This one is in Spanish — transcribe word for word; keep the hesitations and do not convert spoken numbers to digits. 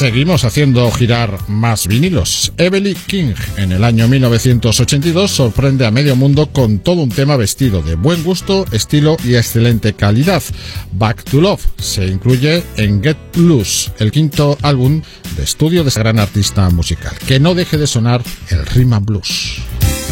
Seguimos haciendo girar más vinilos. Evelyn King, en el año mil novecientos ochenta y dos, sorprende a medio mundo con todo un tema vestido de buen gusto, estilo y excelente calidad. Back to Love se incluye en Get Loose, el quinto álbum de estudio de esta gran artista musical. Que no deje de sonar el Rhythm and Blues.